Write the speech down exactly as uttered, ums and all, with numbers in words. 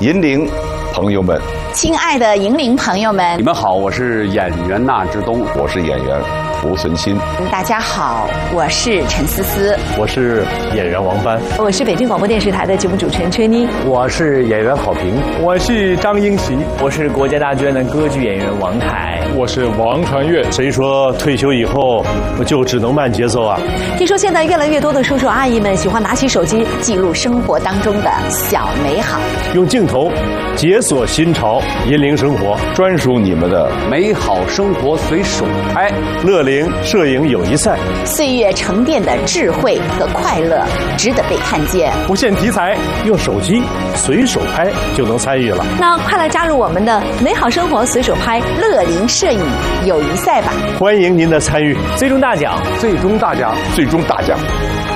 银铃朋友们， 亲爱的银铃朋友们， 你们好，我是演员纳之东， 我是演员胡存新。 大家好，我是陈思思， 我是演员王帆， 我是北京广播电视台的节目主持人崔妮， 我是演员郝平， 我是张英喜， 我是国家大剧院的歌剧演员王凯， 我是王传岳。 谁说退休以后就只能慢节奏啊？ 听说现在越来越多的叔叔阿姨们喜欢拿起手机记录生活当中的小美好， 用镜头解锁新潮，引领生活， 专属你们的美好生活随手拍。 乐龄摄影友谊赛， 岁月沉淀的智慧和快乐值得被看见。 不限题材， 用手机随手拍就能参与了。 那快来加入我们的美好生活随手拍乐龄摄影友谊赛吧！ 欢迎您的参与， 最终大奖， 最终大奖， 最终大奖。